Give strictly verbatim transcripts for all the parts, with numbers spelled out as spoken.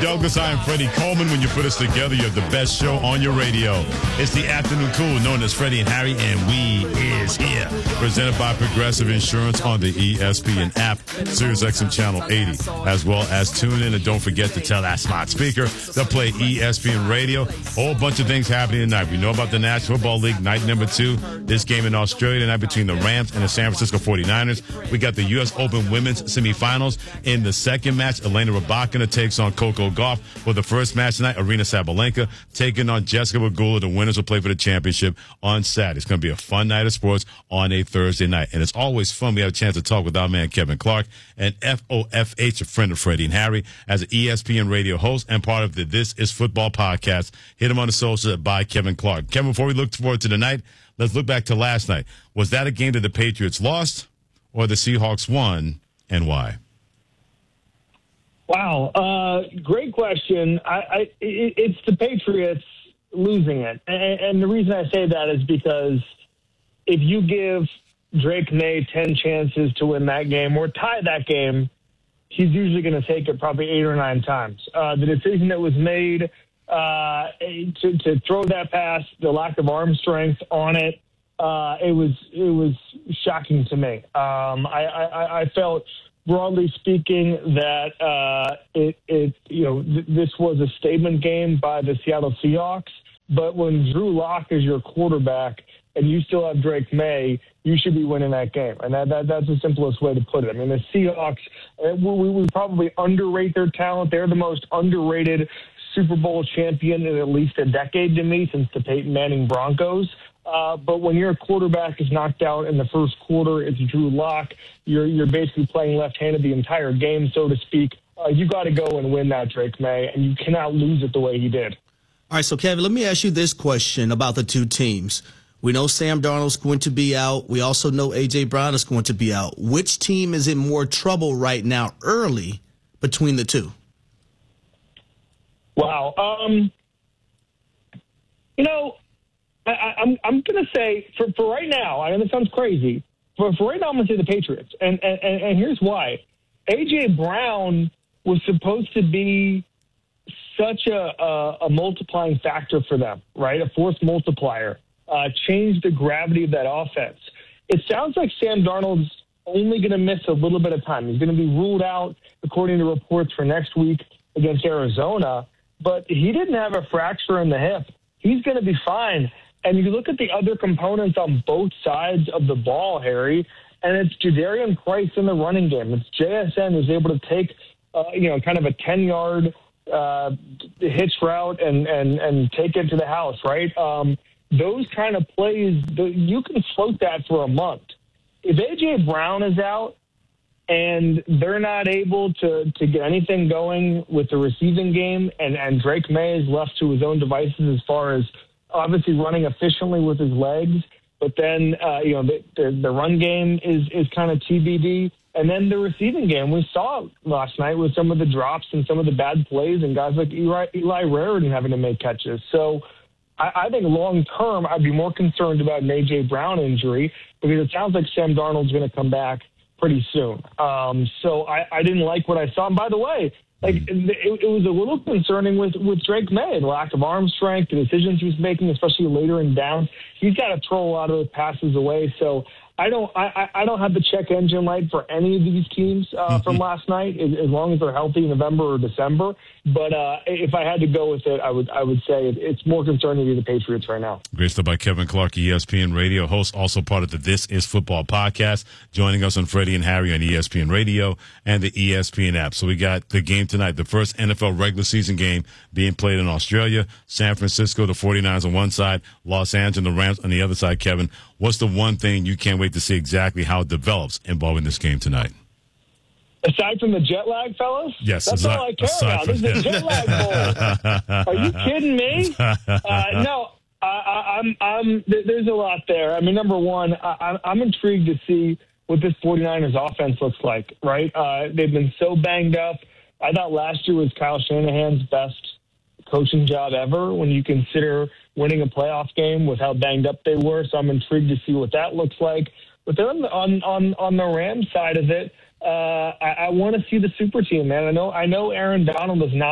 Douglas. I am Freddie Coleman. When you put us together, you have the best show on your radio. It's the Afternoon Cool, known as Freddie and Harry, and we is here. Presented by Progressive Insurance on the E S P N app, SiriusXM Channel eighty, as well as tune in. And don't forget to tell that smart speaker to play E S P N Radio. Whole bunch of things happening tonight. We know about the National Football League, night number two. This game in Australia tonight between the Rams and the San Francisco forty-niners. We got the U S Open Women's Semifinals. In the second match, Elena Rybakina takes on Coco Gauff. For the first match tonight, Arina Sabalenka taking on Jessica Pegula. The winners will play for the championship on Saturday. It's going to be a fun night of sports on a Thursday night. And it's always fun. We have a chance to talk with our man Kevin Clark, and F O F H, a friend of Freddie and Harry, as an E S P N radio host and part of the This Is Football podcast. Hit him on the socials at by Kevin Clark. Kevin, before we look forward to tonight, let's look back to last night. Was that a game that the Patriots lost or the Seahawks won, and why? Wow, uh, great question. I, I, it, it's the Patriots losing it. And, and the reason I say that is because if you give Drake May ten chances to win that game or tie that game, he's usually going to take it probably eight or nine times. Uh, the decision that was made uh, to, to throw that pass, the lack of arm strength on it, uh, it was it was shocking to me. Um, I, I, I felt, broadly speaking, that uh, it, it you know th- this was a statement game by the Seattle Seahawks. But when Drew Lock is your quarterback and you still have Drake May, you should be winning that game. And that, that that's the simplest way to put it. I mean, the Seahawks, we, we probably underrate their talent. They're the most underrated Super Bowl champion in at least a decade to me since the Peyton Manning Broncos. Uh, but when your quarterback is knocked out in the first quarter, it's Drew Lock. You're you're basically playing left-handed the entire game, so to speak. Uh, you got to go and win that, Drake May, and you cannot lose it the way he did. All right, so Kevin, let me ask you this question about the two teams. We know Sam Darnold's going to be out. We also know A J. Brown is going to be out. Which team is in more trouble right now early between the two? Wow. Um, you know, I, I, I'm I'm going to say, for, for right now, I know this sounds crazy, but for right now, I'm going to say the Patriots. And, and, and here's why. A J. Brown was supposed to be such a, a, a multiplying factor for them, right? A force multiplier. Uh, change the gravity of that offense. It sounds like Sam Darnold's only going to miss a little bit of time. He's going to be ruled out, according to reports, for next week against Arizona. But he didn't have a fracture in the hip. He's going to be fine. And you look at the other components on both sides of the ball, Harry, and it's Jadarian Price in the running game. It's J S N who's able to take, uh, you know, kind of a ten-yard uh, hitch route and, and, and take it to the house, right? Um, those kind of plays, you can float that for a month. If A J. Brown is out and they're not able to, to get anything going with the receiving game, and, and Drake May is left to his own devices as far as obviously running efficiently with his legs, but then, uh, you know, the, the, the run game is, is kind of T B D. And then the receiving game, we saw last night with some of the drops and some of the bad plays and guys like Eli, Eli Raritan having to make catches. So I, I think long-term I'd be more concerned about an A J. Brown injury because it sounds like Sam Darnold's going to come back pretty soon. Um, so I, I didn't like what I saw. And by the way, like it, it was a little concerning with, with Drake May, the lack of arm strength, the decisions he was making, especially later in downs. He's got to throw a lot of those passes away. So I don't I, I don't have the check engine light for any of these teams uh, from last night, as, as long as they're healthy in November or December. But uh, if I had to go with it, I would I would say it, it's more concerning to the Patriots right now. Great stuff by Kevin Clark, E S P N Radio host, also part of the This Is Football podcast, joining us on Freddie and Harry on E S P N Radio and the E S P N app. So we got the game tonight, the first N F L regular season game being played in Australia. San Francisco, the forty-niners on one side, Los Angeles, the Rams on the other side. Kevin, what's the one thing you can't wait to see exactly how it develops involving this game tonight? Aside from the jet lag, fellas? Yes. That's aside, all I care about. This is the jet lag bowl. Are you kidding me? Uh, no, I, I, I'm, I'm, there's a lot there. I mean, number one, I, I'm intrigued to see what this forty-niners offense looks like, right? Uh, they've been so banged up. I thought last year was Kyle Shanahan's best coaching job ever when you consider winning a playoff game with how banged up they were. So I'm intrigued to see what that looks like. But then on, on, on the Rams side of it, Uh, I, I want to see the super team, man. I know, I know Aaron Donald is not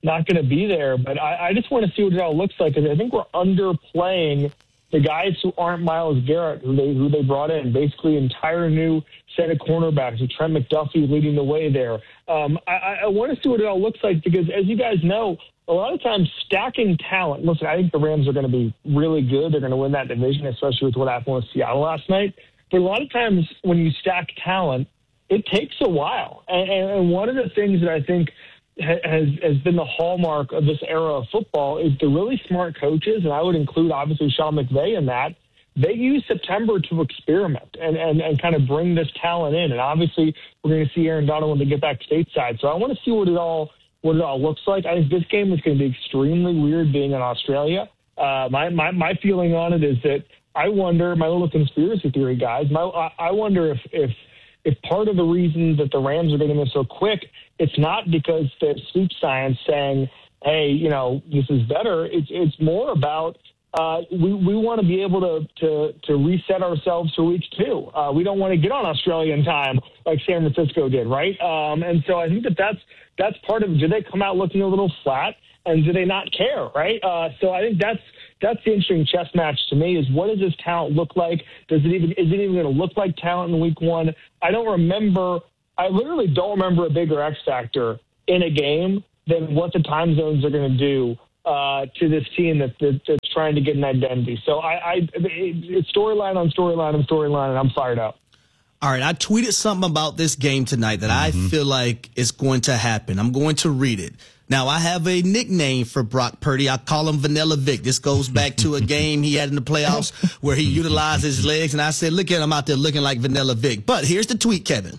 not going to be there. But I, I just want to see what it all looks like, because I think we're underplaying the guys who aren't Myles Garrett, who they who they brought in, basically entire new set of cornerbacks with Trent McDuffie leading the way there. Um, I, I want to see what it all looks like, because as you guys know, a lot of times stacking talent. Listen, I think the Rams are going to be really good. They're going to win that division, especially with what happened with Seattle last night. But a lot of times when you stack talent, it takes a while. And, and one of the things that I think has has been the hallmark of this era of football is the really smart coaches, and I would include obviously Sean McVay in that. They use September to experiment and, and, and kind of bring this talent in. And obviously we're going to see Aaron Donald when they get back stateside. So I want to see what it all what it all looks like. I think this game is going to be extremely weird being in Australia. Uh, my, my my feeling on it is that I wonder, my little conspiracy theory, guys, my, I wonder if if if part of the reason that the Rams are getting this so quick, it's not because there's sleep science saying, hey, you know, this is better. It's it's more about uh, we, we want to be able to, to, to reset ourselves for week two. Uh, we don't want to get on Australian time like San Francisco did, right? Um, and so I think that that's, that's part of it. Do they come out looking a little flat, and do they not care, right? Uh, so I think that's that's the interesting chess match to me, is what does this talent look like? Does it even is it even going to look like talent in week one? I don't remember. I literally don't remember a bigger X factor in a game than what the time zones are going to do uh, to this team that, that, that's trying to get an identity. So I, I it, it's storyline on storyline on storyline, and I'm fired up. All right, I tweeted something about this game tonight that mm-hmm. I feel like is going to happen. I'm going to read it. Now, I have a nickname for Brock Purdy. I call him Vanilla Vic. This goes back to a game he had in the playoffs where he utilized his legs, and I said, look at him out there looking like Vanilla Vic. But here's the tweet, Kevin.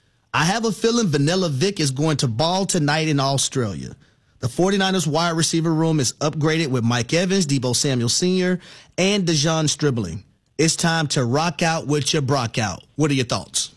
I have a feeling Vanilla Vic is going to ball tonight in Australia. The 49ers wide receiver room is upgraded with Mike Evans, Deebo Samuel Senior, and Dejon Stribling. It's time to rock out with your Brock out. What are your thoughts?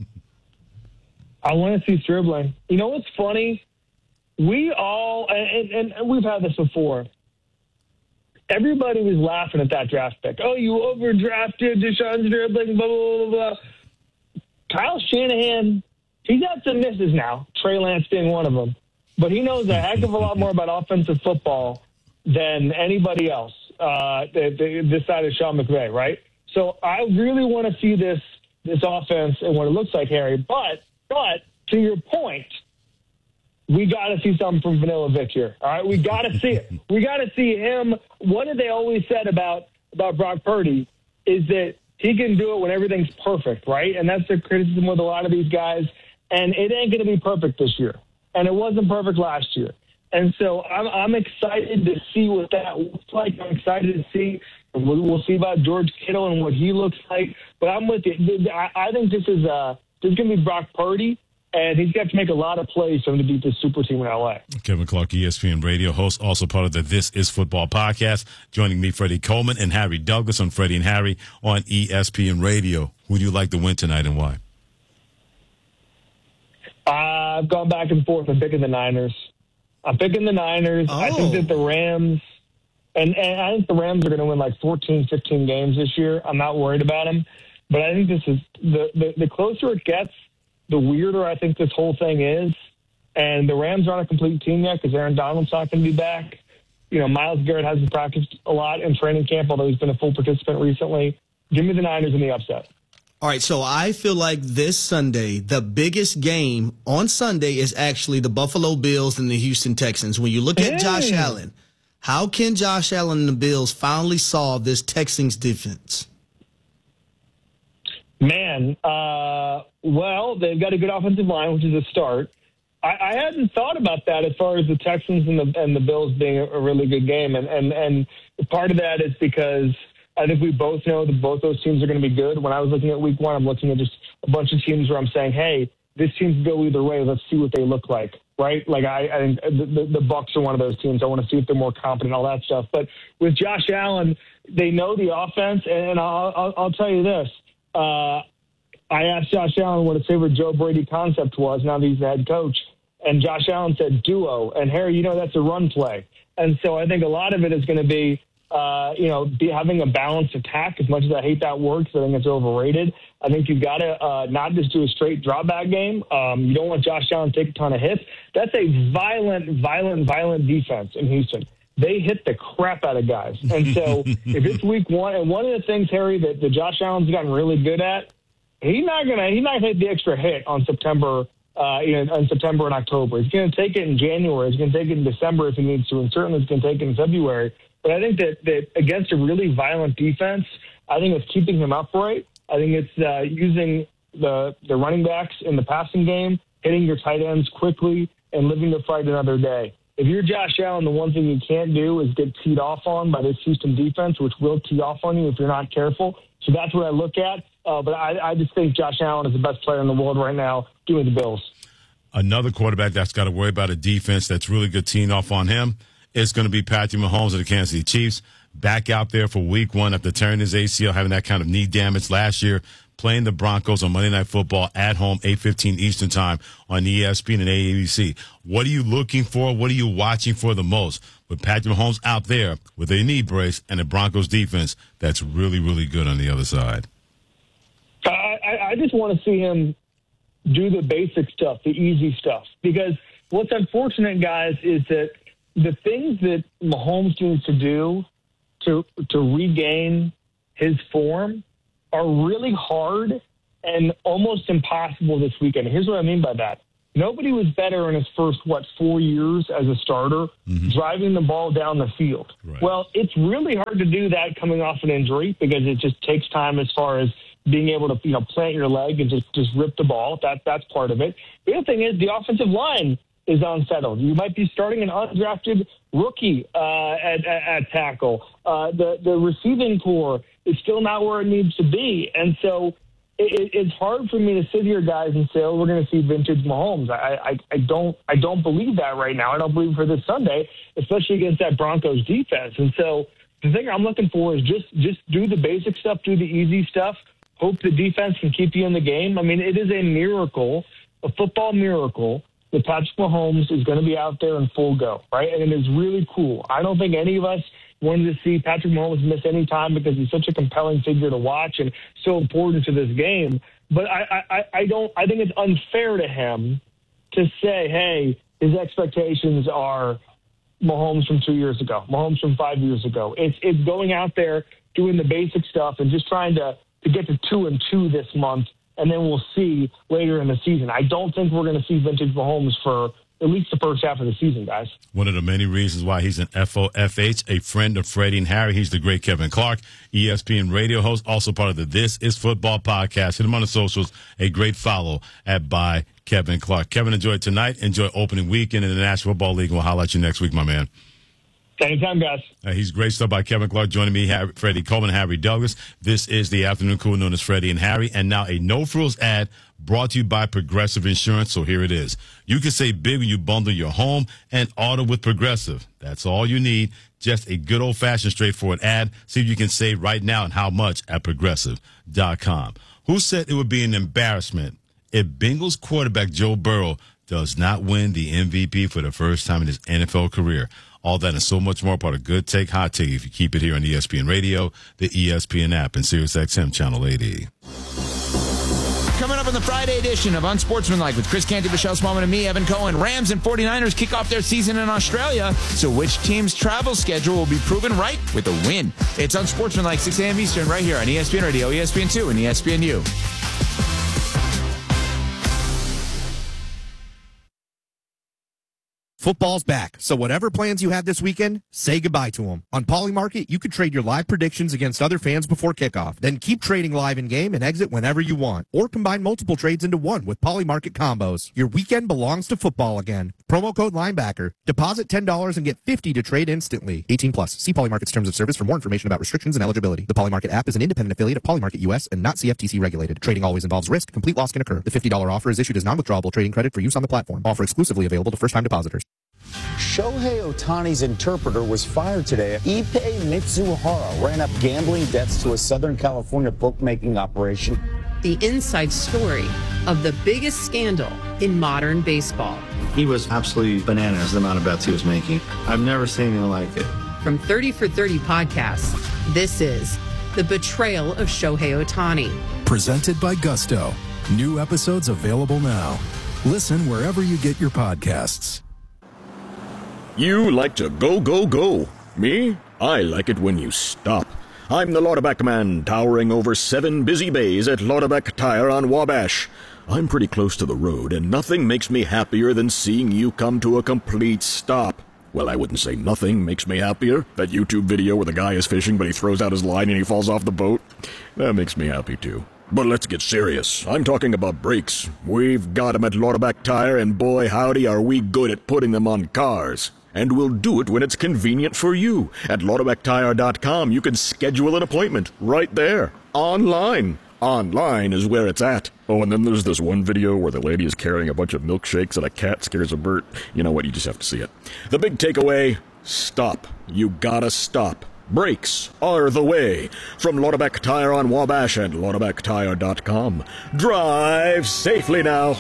I want to see Stribling. You know what's funny? We all, and, and, and we've had this before, everybody was laughing at that draft pick. Oh, you overdrafted Dejon Stribling, blah, blah, blah, blah. Kyle Shanahan, he's had some misses now, Trey Lance being one of them. But he knows a heck of a lot more about offensive football than anybody else, uh, the, the, this side of Sean McVay, right? So I really want to see this this offense and what it looks like, Harry. But, but to your point, we got to see something from Vanilla Vic here. All right, we got to see it. We got to see him. What have they always said about about Brock Purdy is that he can do it when everything's perfect, right? And that's the criticism with a lot of these guys. And it ain't going to be perfect this year, and it wasn't perfect last year. And so I'm I'm excited to see what that looks like. I'm excited to see. We'll, we'll see about George Kittle and what he looks like. But I'm with you. I, I think this is uh this is going to be Brock Purdy. And he's got to make a lot of plays for him to beat this super team in L A. Kevin Clark, E S P N radio host, also part of the This Is Football podcast. Joining me, Freddie Coleman and Harry Douglas on Freddie and Harry on E S P N radio. Who do you like to win tonight and why? Uh, I've gone back and forth. I'm picking the Niners. I'm picking the Niners. Oh. I think that the Rams, and, and I think the Rams are going to win like fourteen, fifteen games this year. I'm not worried about them. But I think this is, the, the, the closer it gets, the weirder I think this whole thing is. And the Rams aren't a complete team yet because Aaron Donald's not going to be back. You know, Myles Garrett hasn't practiced a lot in training camp, although he's been a full participant recently. Give me the Niners in the upset. All right, so I feel like this Sunday, the biggest game on Sunday is actually the Buffalo Bills and the Houston Texans. When you look at hey. Josh Allen, how can Josh Allen and the Bills finally solve this Texans defense? Man, uh, well, they've got a good offensive line, which is a start. I, I hadn't thought about that as far as the Texans and the and the Bills being a, a really good game, and, and and part of that is because I think we both know that both those teams are going to be good. When I was looking at Week One, I'm looking at just a bunch of teams where I'm saying, hey, this team can go either way. Let's see what they look like, right? Like I, I think the, the Bucs are one of those teams. I want to see if they're more competent, all that stuff. But with Josh Allen, they know the offense, and I'll I'll, I'll tell you this. Uh, I asked Josh Allen what his favorite Joe Brady concept was now that he's the head coach, and Josh Allen said duo. And, Harry, you know that's a run play. And so I think a lot of it is going to be uh, you know, be having a balanced attack. As much as I hate that word because I think it's overrated, I think you've got to uh, not just do a straight drawback game. Um, you don't want Josh Allen to take a ton of hits. That's a violent, violent, violent defense in Houston. They hit the crap out of guys. And so if it's week one, and one of the things, Harry, that, that Josh Allen's gotten really good at, he's not going to he's not going to hit the extra hit on September, uh, you know, on September and October. He's going to take it in January. He's going to take it in December if he needs to, and certainly he's going to take it in February. But I think that, that against a really violent defense, I think it's keeping him upright. I think it's uh, using the the running backs in the passing game, hitting your tight ends quickly, and living to fight another day. If you're Josh Allen, the one thing you can't do is get teed off on by this Houston defense, which will tee off on you if you're not careful. So that's what I look at. Uh, but I, I just think Josh Allen is the best player in the world right now doing the Bills. Another quarterback that's got to worry about a defense that's really good teeing off on him is going to be Patrick Mahomes of the Kansas City Chiefs. Back out there for week one after tearing his A C L, having that kind of knee damage last year, playing the Broncos on Monday Night Football at home, eight fifteen Eastern Time on E S P N and A B C. What are you looking for? What are you watching for the most? With Patrick Mahomes out there with a knee brace and a Broncos defense that's really, really good on the other side. I, I just want to see him do the basic stuff, the easy stuff. Because what's unfortunate, guys, is that the things that Mahomes needs to do to to regain his form are really hard and almost impossible this weekend. Here's what I mean by that. Nobody was better in his first, what, four years as a starter, mm-hmm. driving the ball down the field. Right. Well, it's really hard to do that coming off an injury because it just takes time as far as being able to, you know, plant your leg and just, just rip the ball. That, that's part of it. The other thing is the offensive line is unsettled. You might be starting an undrafted rookie uh, at, at, at tackle. Uh, the, the receiving core is still not where it needs to be. And so it, it's hard for me to sit here, guys, and say, oh, we're going to see vintage Mahomes. I, I, I don't I don't believe that right now. I don't believe for this Sunday, especially against that Broncos defense. And so the thing I'm looking for is just just do the basic stuff, do the easy stuff, hope the defense can keep you in the game. I mean, it is a miracle, a football miracle, that Patrick Mahomes is going to be out there in full go, right? And it is really cool. I don't think any of us wanted to see Patrick Mahomes miss any time because he's such a compelling figure to watch and so important to this game. But I, I, I don't. I think it's unfair to him to say, hey, his expectations are Mahomes from two years ago, Mahomes from five years ago. It's it's going out there, doing the basic stuff, and just trying to, to get to two and two this month. And then we'll see later in the season. I don't think we're going to see vintage Mahomes for at least the first half of the season, guys. One of the many reasons why he's an F O F H, a friend of Freddie and Harry. He's the great Kevin Clark, E S P N radio host, also part of the This Is Football podcast. Hit him on the socials. A great follow at by Kevin Clark. Kevin, enjoy tonight. Enjoy opening weekend in the National Football League. We'll holler at you next week, my man. Anytime, guys. Uh, he's great stuff by Kevin Clark. Joining me, Harry, Freddie Coleman, Harry Douglas. This is the Afternoon Cool, known as Freddie and Harry. And now a No Frills ad brought to you by Progressive Insurance. So here it is. You can save big when you bundle your home and auto with Progressive. That's all you need. Just a good old-fashioned, straightforward ad. See if you can save right now and how much at Progressive dot com. Who said it would be an embarrassment if Bengals quarterback Joe Burrow does not win the M V P for the first time in his N F L career? All that and so much more part of Good Take, Hot Take if you keep it here on E S P N Radio, the E S P N app, and SiriusXM Channel eighty. Coming up in the Friday edition of Unsportsmanlike with Chris Canty, Michelle Smallman, and me, Evan Cohen. Rams and forty-niners kick off their season in Australia. So which team's travel schedule will be proven right with a win? It's Unsportsmanlike, six a.m. Eastern, right here on E S P N Radio, E S P N two, and E S P N U. Football's back, so whatever plans you have this weekend, say goodbye to them. On Polymarket, you can trade your live predictions against other fans before kickoff. Then keep trading live in-game and exit whenever you want. Or combine multiple trades into one with Polymarket combos. Your weekend belongs to football again. Promo code Linebacker. Deposit ten dollars and get fifty dollars to trade instantly. eighteen plus. See Polymarket's terms of service for more information about restrictions and eligibility. The Polymarket app is an independent affiliate of Polymarket U S and not C F T C regulated. Trading always involves risk. Complete loss can occur. The fifty dollars offer is issued as non-withdrawable trading credit for use on the platform. Offer exclusively available to first-time depositors. Shohei Ohtani's interpreter was fired today. Ippei Mitsuhara ran up gambling debts to a Southern California bookmaking operation. The inside story of the biggest scandal in modern baseball. He was absolutely bananas the amount of bets he was making. I've never seen anything like it. From thirty for thirty podcasts, this is The Betrayal of Shohei Ohtani. Presented by Gusto. New episodes available now. Listen wherever you get your podcasts. You like to go, go, go. Me? I like it when you stop. I'm the Lauterbach man, towering over seven busy bays at Lauterbach Tire on Wabash. I'm pretty close to the road, and nothing makes me happier than seeing you come to a complete stop. Well, I wouldn't say nothing makes me happier. That YouTube video where the guy is fishing, but he throws out his line and he falls off the boat. That makes me happy, too. But let's get serious. I'm talking about brakes. We've got them at Lauterbach Tire, and boy howdy are we good at putting them on cars. And we'll do it when it's convenient for you. At Lauterbach Tire dot com, you can schedule an appointment right there, online. Online is where it's at. Oh, and then there's this one video where the lady is carrying a bunch of milkshakes and a cat scares a bird. You know what? You just have to see it. The big takeaway, stop. You gotta stop. Brakes are the way. From Lauterbach Tire on Wabash and Lauterbach Tire dot com. Drive safely now.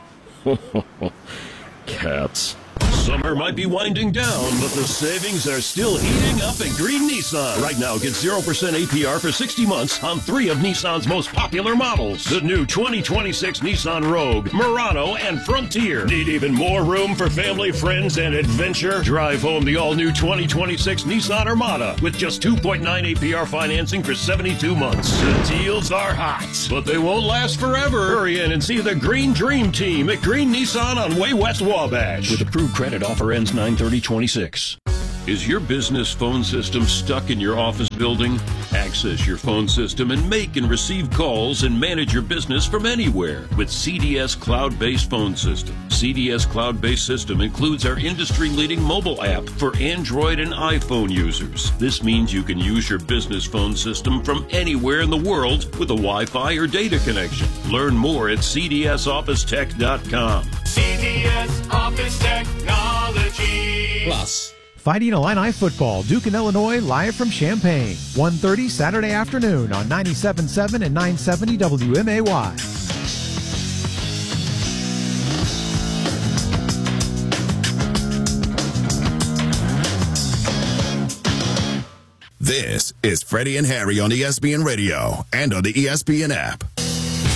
Cats. Summer might be winding down, but the savings are still heating up at Green Nissan. Right now, get zero percent A P R for sixty months on three of Nissan's most popular models. The new twenty twenty-six Nissan Rogue, Murano, and Frontier. Need even more room for family, friends, and adventure? Drive home the all-new twenty twenty-six Nissan Armada with just two point nine A P R financing for seventy-two months. The deals are hot, but they won't last forever. Hurry in and see the Green Dream Team at Green Nissan on Way West Wabash. With approved credit, offer ends nine thirty twenty-six. Is your business phone system stuck in your office building? Access your phone system and make and receive calls and manage your business from anywhere with C D S Cloud-Based Phone System. C D S Cloud-Based System includes our industry-leading mobile app for Android and iPhone users. This means you can use your business phone system from anywhere in the world with a Wi-Fi or data connection. Learn more at C D S Office Tech dot com. C D S Office Technology. Plus. Fighting Illini football, Duke and Illinois live from Champaign. one thirty Saturday afternoon on ninety-seven point seven and nine seventy W M A Y. This is Freddie and Harry on E S P N Radio and on the E S P N app.